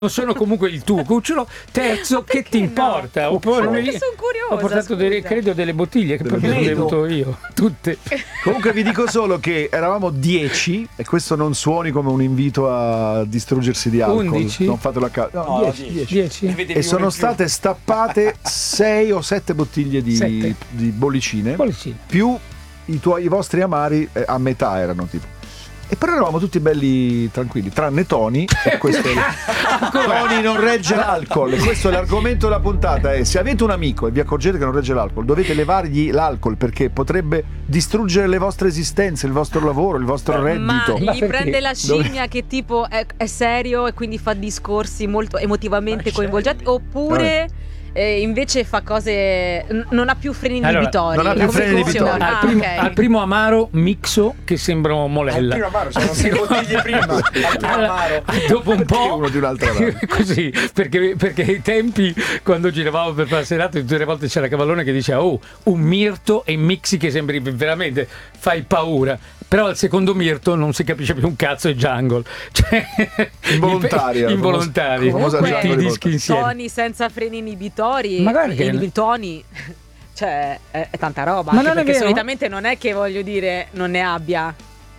sono comunque il tuo cucciolo. Terzo, che ti importa? Sono curiosa. Ho portato credo delle bottiglie che poi mi ho bevuto io, tutte. Comunque vi dico solo che eravamo 10 e questo non suoni come un invito a distruggersi di alcol. 11? Non fatelo a caso. No, 10. E sono state stappate 6 o 7 bottiglie di bollicine, più i vostri amari a metà erano tipo. E però eravamo tutti belli tranquilli, tranne Tony, e questo Tony non regge l'alcol. E questo è l'argomento della puntata: è se avete un amico e vi accorgete che non regge l'alcol, dovete levargli l'alcol perché potrebbe distruggere le vostre esistenze, il vostro lavoro, il vostro reddito. Ma gli prende la scimmia che tipo è serio e quindi fa discorsi molto emotivamente coinvolgenti, oppure invece fa cose, non ha più freni inibitori. Non ha più freni inibitori. Al primo amaro mixo che sembra mollella. Al primo amaro, sono 6 bottiglie prima. Al primo amaro. Dopo un po' uno di un'altra così, perché ai tempi quando giravamo per fare la serata tutte le volte c'era Cavallone che diceva un mirto e mixi che sembri veramente fai paura. Però al secondo mirto non si capisce più un cazzo, è jungle. Cioè, involontaria. Metti i dischi insieme. Tony senza freni inibitori. Magari che il Tony, cioè, è tanta roba. Ma non perché è vero? solitamente non è che, voglio dire, non ne abbia.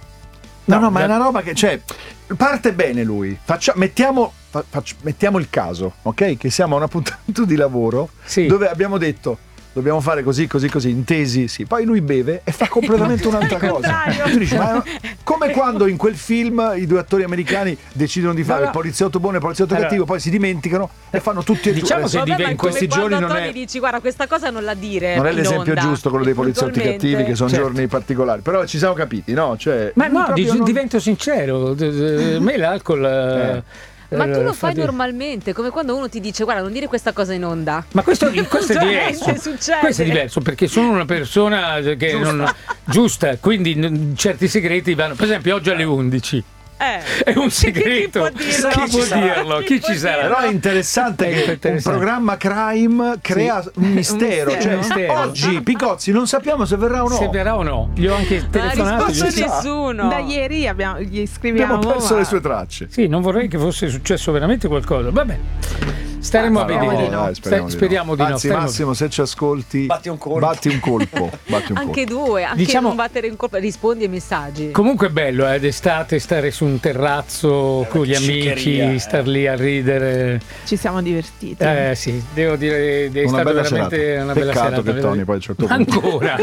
No, ma è una roba che, cioè, parte bene lui. Mettiamo il caso, ok? Che siamo a un appuntamento di lavoro dove abbiamo detto dobbiamo fare così, intesi, sì. Poi lui beve e fa completamente un'altra cosa. Tu dici, ma come quando in quel film i due attori americani decidono di fare il poliziotto buono e il poliziotto cattivo, poi si dimenticano e fanno tutti e due. Diciamo che in questi giorni non è. Dici, guarda, questa cosa non la dire. Non è l'esempio giusto quello dei poliziotti cattivi, che sono giorni particolari. Però ci siamo capiti, no? Cioè, ma no, divento sincero. Me l'alcol. Ma tu lo fai normalmente, come quando uno ti dice guarda non dire questa cosa in onda. Ma questo è diverso. Succede. Questo è diverso perché sono una persona che giusta, quindi certi segreti vanno. Per esempio oggi alle 11. È un segreto. Chi può dirlo? Chi ci sarà? Però è interessante che un programma crime crea un mistero. Oggi Picozzi non sappiamo se verrà o no. Se verrà o no. Gli ho anche telefonato. Non ha risposto nessuno. Da ieri gli scriviamo. Abbiamo perso le sue tracce. Sì, non vorrei che fosse successo veramente qualcosa. Vabbè. Staremo a vedere. Speriamo di no. Anzi, Massimo, se ci ascolti, batti un colpo. Anche due, anche non battere un colpo, rispondi ai messaggi. Comunque è bello d'estate stare su un terrazzo con gli amici, star lì a ridere. Ci siamo divertiti. Sì, devo dire, è stata veramente una bella serata. Peccato che Tony poi a un certo punto. Ancora.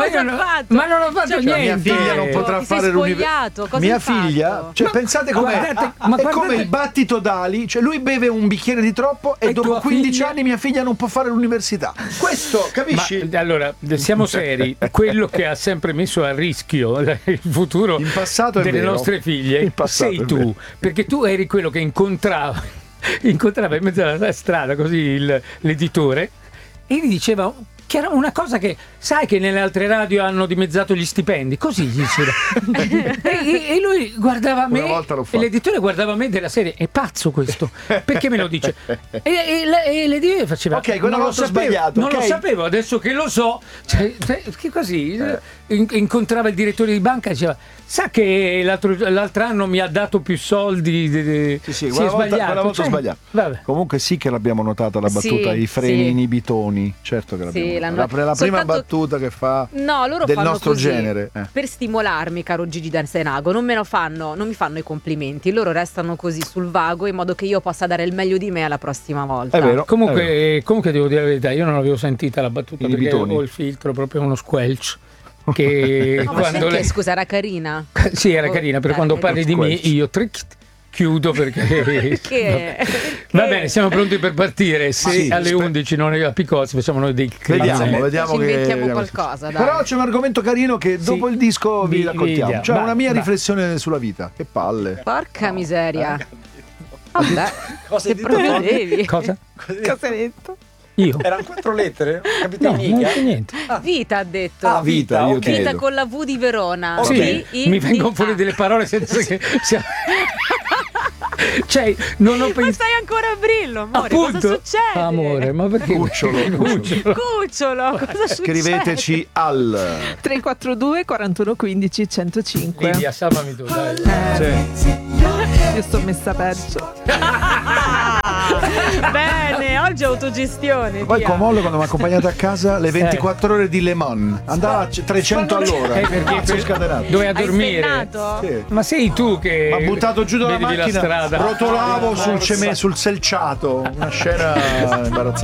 Ma non ho fatto niente. Mia figlia non potrà fare l'università. Mia figlia, cioè pensate com'è. È come il battito d'ali, cioè lui beve un bicchiere di troppo e dopo 15 anni mia figlia non può fare l'università. Questo, capisci? Ma, allora, siamo seri. Quello che ha sempre messo a rischio il futuro delle nostre figlie sei tu, perché tu eri quello che incontrava in mezzo alla strada così l'editore e gli diceva una cosa che sai che nelle altre radio hanno dimezzato gli stipendi, così gli diceva. e lui guardava me e l'editore guardava me della serie, è pazzo questo, perché me lo dice? E l'editore faceva ok, quella volta ho sbagliato, non lo sapevo, adesso che lo so, che così incontrava il direttore di banca e diceva sa che l'altro anno mi ha dato più soldi, si è sbagliato, quella volta ho sbagliato. Vabbè. Comunque sì che l'abbiamo notata la battuta, i freni inibitoni, certo che l'abbiamo notata. La prima battuta che fa loro del fanno nostro così, genere per stimolarmi, caro Gigi D'Arsenago, non mi fanno i complimenti, loro restano così sul vago in modo che io possa dare il meglio di me alla prossima volta. È vero. Comunque devo dire la verità, io non avevo sentita la battuta perché ho il filtro proprio uno squelch. Che quando scusa, era carina? Sì, era carina, per quando parli di me io chiudo perché va bene, siamo pronti per partire. Se alle 11 non è a Picozzi facciamo noi dei vediamo ci inventiamo qualcosa, dai. Però c'è un argomento carino che dopo il disco vi raccontiamo, cioè una mia riflessione sulla vita. Che palle, porca miseria. Vabbè, cosa devi? Cosa hai detto? Io? Erano 4 lettere? Capite no, non c'è niente. Vita ha detto. Vita, io credo. Vita con la V di Verona. Sì, mi vengono fuori delle parole senza che cioè non ho pensato. Ma stai ancora a Brillo, amore. Appunto. Cosa succede? Amore, ma perché? Cucciolo. Cosa succede? Scriveteci al 342 41 15 105. Vedi, salvami tu, dai. Io sto messa peggio. Legge autogestione. Poi Comollo quando mi ha accompagnato a casa le 24 ore di Le Mans andava a 300 all'ora. Perché scatenato. doveva dormire. Sì. Ma sei tu che mi ha buttato giù dalla macchina, rotolavo sul selciato, una scena imbarazzante.